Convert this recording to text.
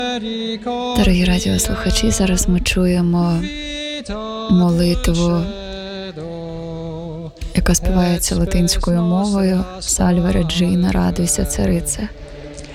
Дорогі радіослухачі, зараз ми чуємо молитву, яка співається латинською мовою «Сальве Реджина», «Радуйся, царице».